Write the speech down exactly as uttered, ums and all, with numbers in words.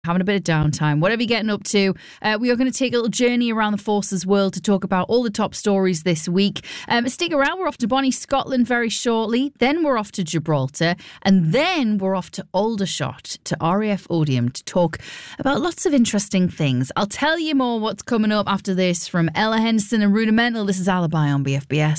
having a bit of downtime, whatever you're getting up to, uh, we are going to take a little journey around the Forces world to talk about all the top stories this week. Um, stick around, we're off to Bonnie, Scotland very shortly, then we're off to Gibraltar, and then we're off to Aldershot, to R A F Odeum, to talk about lots of interesting things. I'll tell you more what's coming up after this from Ella Henderson and Rudimental. This is Alibi on B F B S.